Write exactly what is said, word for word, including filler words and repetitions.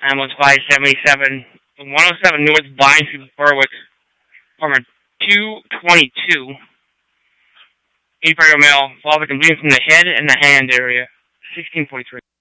Ambulance five seventy-seven, one oh seven North Vine Street, Berwick, apartment two twenty-two. eighty-five-year-old male, fall victim bleeding from the head and the hand area, sixteen forty-three.